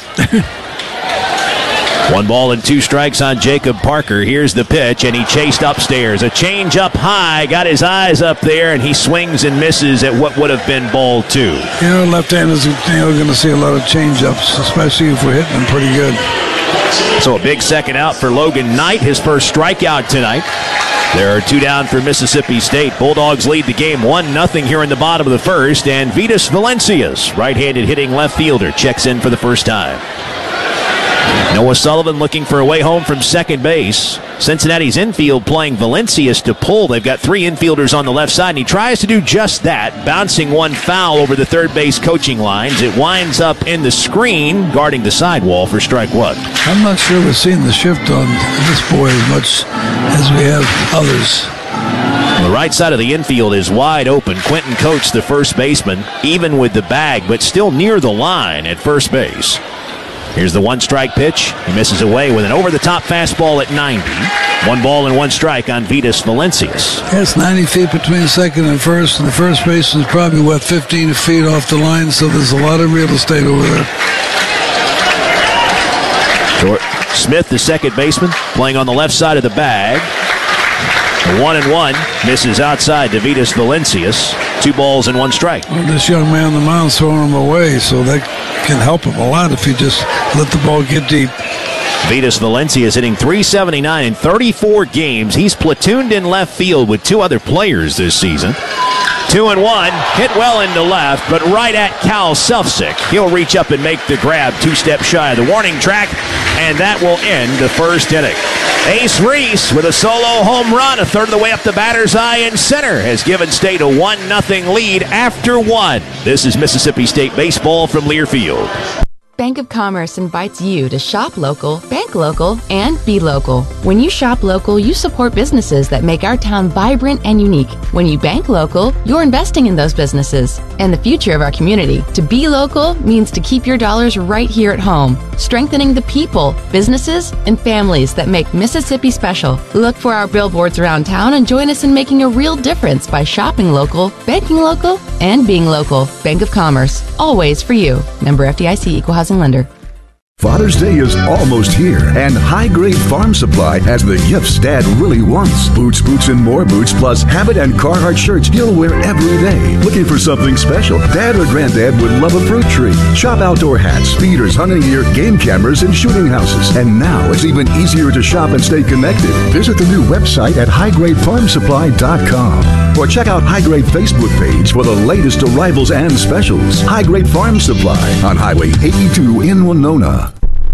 1 ball and 2 strikes on Jacob Parker. Here's the pitch, and he chased upstairs. A change up high, got his eyes up there, and he swings and misses at what would have been ball 2. You know, left-handers are going to see a lot of change-ups, especially if we're hitting them pretty good. So a big second out for Logan Knight, his first strikeout tonight. There are 2 down for Mississippi State. Bulldogs lead the game 1-0 here in the bottom of the first, and Vitas Valencias, right-handed hitting left fielder, checks in for the first time. Noah Sullivan looking for a way home from second base. Cincinnati's infield playing Valencias to pull. They've got 3 infielders on the left side, and he tries to do just that, bouncing one foul over the third base coaching lines. It winds up in the screen, guarding the sidewall for strike 1. I'm not sure we've seen the shift on this boy as much as we have others. The right side of the infield is wide open. Quentin Coates, the first baseman, even with the bag, but still near the line at first base. Here's the 1-strike pitch. He misses away with an over-the-top fastball at 90. 1 ball and 1 strike on Vitas Valencias. It's 90 feet between second and the first baseman is probably, 15 feet off the line, so there's a lot of real estate over there. Smith, the second baseman, playing on the left side of the bag. The 1-1 misses outside to Vitas Valencias. 2 balls and 1 strike. Well, this young man on the mound's throwing him away, so that can help him a lot if he just let the ball get deep. Vitas Valencias hitting .379 in 34 games. He's platooned in left field with 2 other players this season. 2-1, hit well into left, but right at Cal Selfsick. He'll reach up and make the grab 2 steps shy of the warning track, and that will end the first inning. Ace Reese with a solo home run a third of the way up the batter's eye in center has given State a 1-0 lead after 1. This is Mississippi State baseball from Learfield. Bank of Commerce invites you to shop local, bank local, and be local. When you shop local, you support businesses that make our town vibrant and unique. When you bank local, you're investing in those businesses and the future of our community. To be local means to keep your dollars right here at home, strengthening the people, businesses, and families that make Mississippi special. Look for our billboards around town and join us in making a real difference by shopping local, banking local, and being local. Bank of Commerce, always for you. Member FDIC, Equal Housing Lender. Father's Day is almost here, and High Grade Farm Supply has the gifts Dad really wants. Boots, and more boots, plus Habit and Carhartt shirts he'll wear every day. Looking for something special? Dad or Granddad would love a fruit tree. Shop outdoor hats, feeders, hunting gear, game cameras, and shooting houses. And now it's even easier to shop and stay connected. Visit the new website at highgradefarmsupply.com or check out High Grade Facebook page for the latest arrivals and specials. High Grade Farm Supply on Highway 82 in Winona.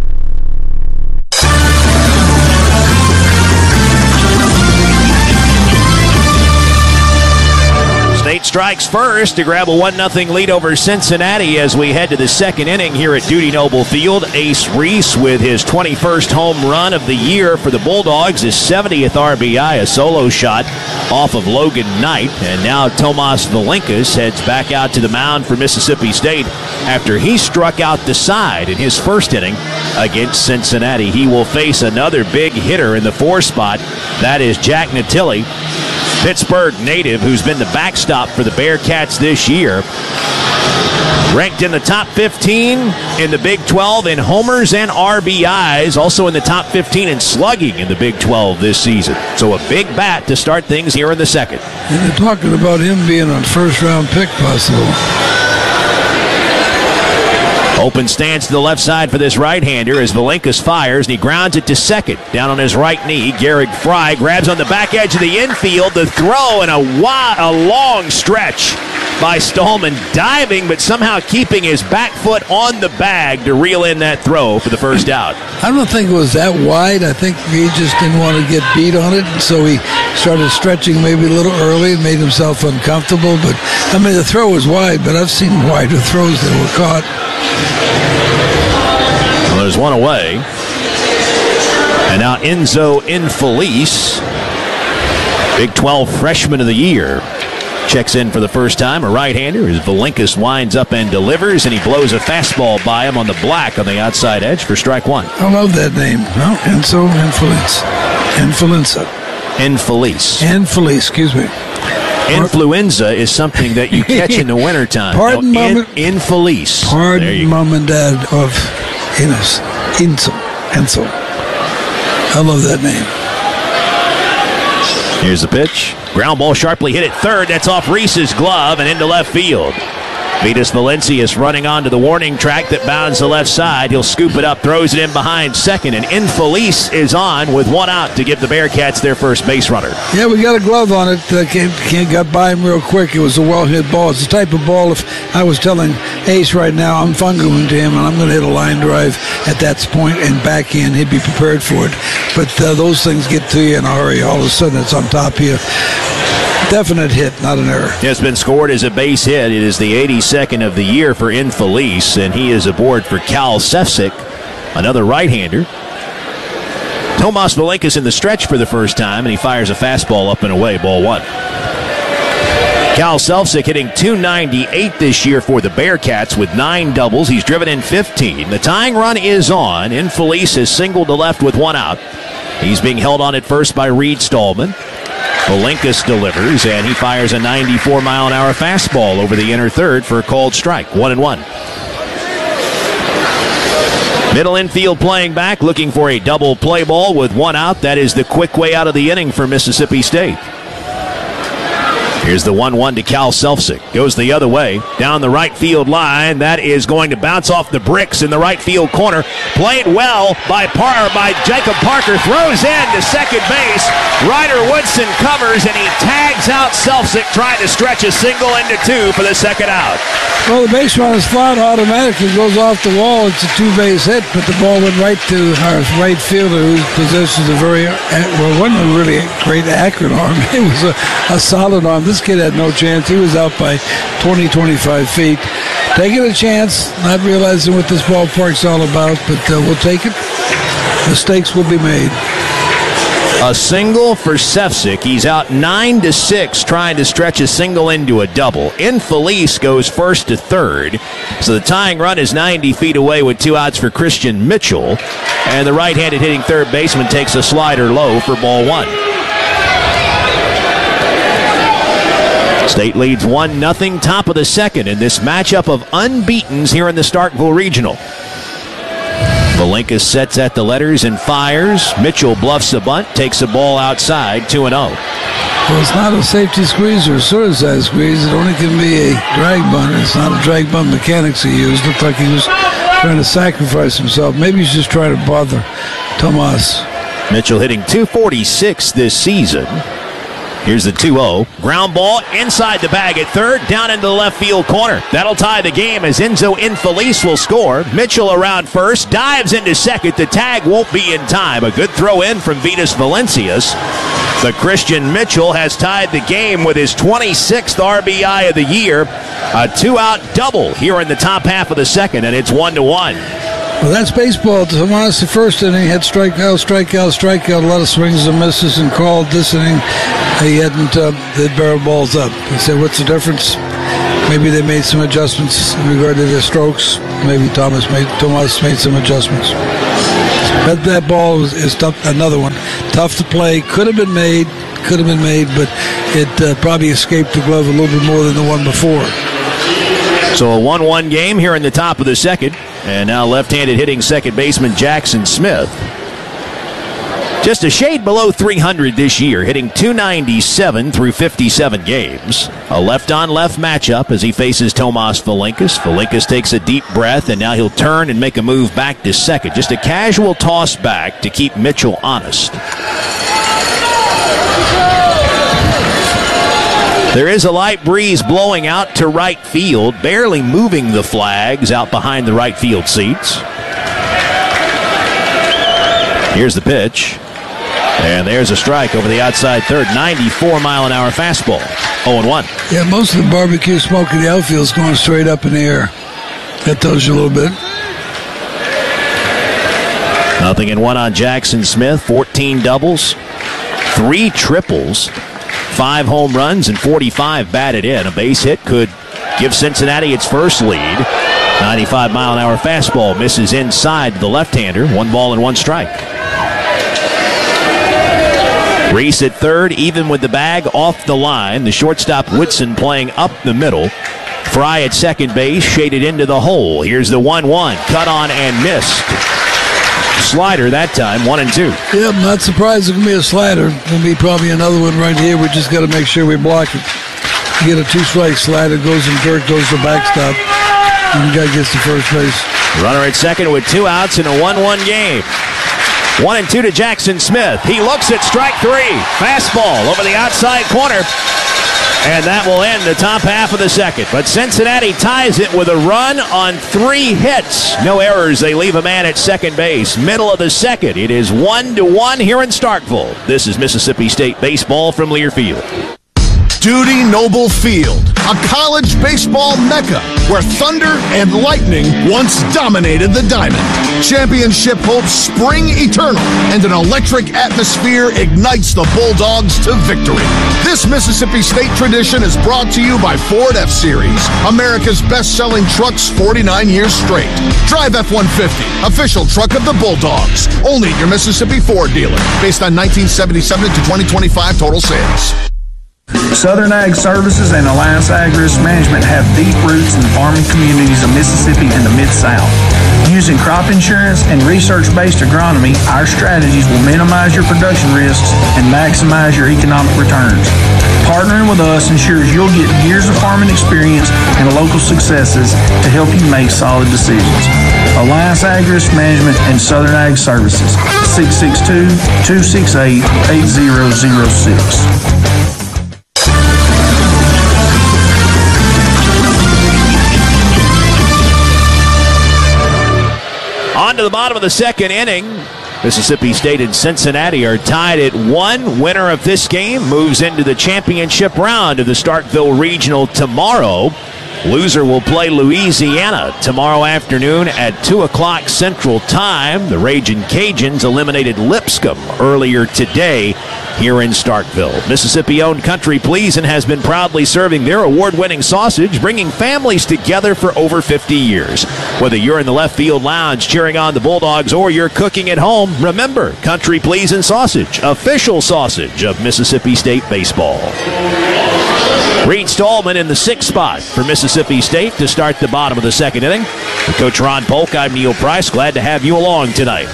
State strikes first to grab a 1-0 lead over Cincinnati as we head to the second inning here at Dudy Noble Field. Ace Reese with his 21st home run of the year for the Bulldogs, his 70th RBI, a solo shot off of Logan Knight. And now Tomas Valinkas heads back out to the mound for Mississippi State after he struck out the side in his first inning against Cincinnati. He will face another big hitter in the 4 spot. That is Jack Natilli, Pittsburgh native, who's been the backstop for the Bearcats this year. Ranked in the top 15 in the Big 12 in homers and RBIs, also in the top 15 in slugging in the Big 12 this season. So a big bat to start things here in the second. And they're talking about him being a first-round pick possible. Open stance to the left side for this right-hander as Valinkas fires, and he grounds it to second. Down on his right knee, Garrick Fry grabs on the back edge of the infield. The throw and a long stretch by Stallman, diving but somehow keeping his back foot on the bag to reel in that throw for the first out. I don't think it was that wide. I think he just didn't want to get beat on it, so he started stretching maybe a little early and made himself uncomfortable. But, I mean, the throw was wide, but I've seen wider throws that were caught. Well, there's one away. And now Enzo Infelice, Big 12 Freshman of the Year, checks in for the first time. A right-hander as Valinkas winds up and delivers, and he blows a fastball by him on the black on the outside edge for strike one. I love that name. Well, Enzo Infelice. Infelice, excuse me. Influenza is something that you catch in the wintertime. Pardon, Mom. Infelice. Pardon, Mom and Dad of Enzo. I love that name. Here's the pitch. Ground ball sharply hit at third. That's off Reese's glove and into left field. Vitas Valencius running onto the warning track that bounds the left side. He'll scoop it up, throws it in behind second, and Infelice is on with one out to give the Bearcats their first base runner. Yeah, we got a glove on it. Can't got by him real quick. It was a well-hit ball. It's the type of ball, if I was telling Ace right now, I'm fungoing to him, and I'm going to hit a line drive at that point and backhand, he'd be prepared for it. But those things get to you in a hurry. All of a sudden, it's on top here. Definite hit, not an error. It's been scored as a base hit. It is the 82nd of the year for Infelice, and he is aboard for Cal Sefcik, another right-hander. Tomas Valinkas in the stretch for the first time, and he fires a fastball up and away, ball one. Cal Sefcik hitting .298 this year for the Bearcats with 9 doubles. He's driven in 15. The tying run is on. Infelice has singled to left with one out. He's being held on at first by Reed Stallman. Valinkas delivers, and he fires a 94-mile-an-hour fastball over the inner third for a called strike. 1-1. Middle infield playing back, looking for a double play ball with one out. That is the quick way out of the inning for Mississippi State. Here's the 1-1 to Cal Sefcik. Goes the other way, down the right field line. That is going to bounce off the bricks in the right field corner. Played well by Jacob Parker. Throws in to second base. Ryder Woodson covers, and he tags out Sefcik, trying to stretch a single into two for the second out. Well, the base runner's thought automatically goes off the wall. It's a two-base hit, but the ball went right to our right fielder, who possesses a wasn't a really great accurate arm. It was a solid arm. This kid had no chance. He was out by 20, 25 feet. Taking a chance, not realizing what this ballpark's all about, but we'll take it. Mistakes will be made. A single for Sefcik. He's out 9-6, trying to stretch a single into a double. Infelice goes first to third. So the tying run is 90 feet away with 2 outs for Christian Mitchell. And the right-handed hitting third baseman takes a slider low for ball one. State leads 1-0, top of the second in this matchup of unbeatens here in the Starkville Regional. Valinkas sets at the letters and fires. Mitchell bluffs the bunt, takes the ball outside, 2-0. Well, it's not a safety squeeze or a suicide squeeze. It only can be a drag bunt. It's not a drag bunt mechanics he used. Looked like he was trying to sacrifice himself. Maybe he's just trying to bother Tomas. Mitchell hitting .246 this season. Here's the 2-0. Ground ball inside the bag at third, down into the left field corner. That'll tie the game as Enzo Infelice will score. Mitchell around first, dives into second. The tag won't be in time. A good throw in from Vitas Valencias. But Christian Mitchell has tied the game with his 26th RBI of the year. A 2-out double here in the top half of the second, and it's 1-1. Well, that's baseball. Tomas, the first inning, had strikeout. A lot of swings and misses, and called this inning. He hadn't they barrel balls up. He said, what's the difference? Maybe they made some adjustments in regard to their strokes. Maybe Tomas made some adjustments. But that ball is tough. Another one. Tough to play. Could have been made, but it probably escaped the glove a little bit more than the one before. So a 1-1 game here in the top of the second. And now left-handed hitting second baseman Jackson Smith. Just a shade below 300 this year, hitting .297 through 57 games. A left-on-left matchup as he faces Tomas Valinkas. Valinkas takes a deep breath, and now he'll turn and make a move back to second. Just a casual toss back to keep Mitchell honest. There is a light breeze blowing out to right field, barely moving the flags out behind the right field seats. Here's the pitch. And there's a strike over the outside third. 94-mile-an-hour fastball. 0-1. Yeah, most of the barbecue smoke in the outfield is going straight up in the air. That tells you a little bit. 0-1 on Jackson Smith. 14 doubles, 3 triples, 5 home runs, and 45 batted in. A base hit could give Cincinnati its first lead. 95-mile-an-hour fastball misses inside the left-hander. 1 ball and 1 strike. Reese at third, even with the bag off the line. The shortstop Woodson playing up the middle. Fry at second base, shaded into the hole. Here's the 1-1, cut on and missed. Slider that time, 1-2. Yeah, I'm not surprised it can be a slider. There'll be probably another one right here. We just got to make sure we block it. You get a 2-strike slider, goes in dirt, goes to backstop, and the guy gets to first base. Runner at second with 2 outs in a 1-1 game. 1-2 to Jackson Smith. He looks at strike 3. Fastball over the outside corner. And that will end the top half of the second. But Cincinnati ties it with a run on 3 hits. No errors. They leave a man at second base. Middle of the second. It is 1-1 here in Starkville. This is Mississippi State baseball from Learfield. Dudy Noble Field, a college baseball mecca where thunder and lightning once dominated the diamond. Championship hopes spring eternal, and an electric atmosphere ignites the Bulldogs to victory. This Mississippi State tradition is brought to you by Ford F-Series, America's best-selling trucks 49 years straight. Drive F-150, official truck of the Bulldogs, only at your Mississippi Ford dealer, based on 1977 to 2025 total sales. Southern Ag Services and Alliance Ag-Risk Management have deep roots in the farming communities of Mississippi and the Mid-South. Using crop insurance and research-based agronomy, our strategies will minimize your production risks and maximize your economic returns. Partnering with us ensures you'll get years of farming experience and local successes to help you make solid decisions. Alliance Ag-Risk Management and Southern Ag Services, 662-268-8006. On to the bottom of the second inning. Mississippi State and Cincinnati are tied at 1. Winner of this game moves into the championship round of the Starkville Regional tomorrow. Loser will play Louisiana tomorrow afternoon at 2 o'clock Central Time. The Ragin' Cajuns eliminated Lipscomb earlier today here in Starkville. Mississippi-owned Country Pleasin' has been proudly serving their award-winning sausage, bringing families together for over 50 years. Whether you're in the left field lounge cheering on the Bulldogs or you're cooking at home, remember Country Pleasin' Sausage, official sausage of Mississippi State baseball. Reed Stallman in the 6th spot for Mississippi State to start the bottom of the 2nd inning. With Coach Ron Polk, I'm Neil Price. Glad to have you along tonight.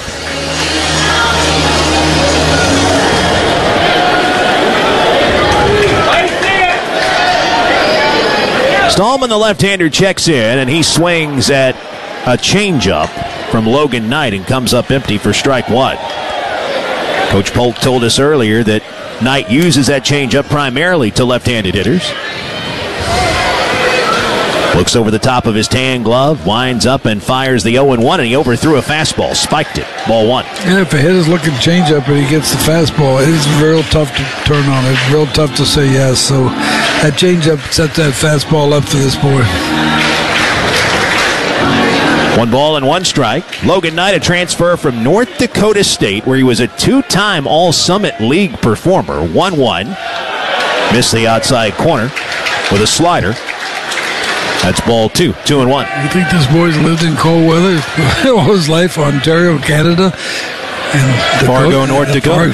Stallman, the left-hander, checks in, and he swings at a changeup from Logan Knight and comes up empty for strike 1. Coach Polk told us earlier that Knight uses that changeup primarily to left-handed hitters. Looks over the top of his tan glove, winds up and fires the 0-1, and he overthrew a fastball, spiked it, ball 1. And if a hitter's looking changeup and he gets the fastball, it's real tough to turn on. It's real tough to say yes. So that changeup set that fastball up for this boy. 1 ball and 1 strike. Logan Knight, a transfer from North Dakota State, where he was a 2-time All-Summit League performer. 1-1. Missed the outside corner with a slider. That's ball 2, 2-1. You think this boy's lived in cold weather all his life, Ontario, Canada, and Fargo, North Dakota.